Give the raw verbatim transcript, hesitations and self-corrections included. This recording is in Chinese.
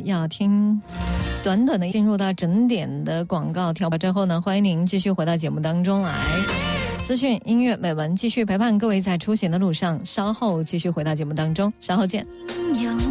要听短短的进入到整点的广告跳吧之后呢，欢迎您继续回到节目当中来，资讯、音乐、美文继续陪伴各位在出行的路上，稍后继续回到节目当中，稍后见。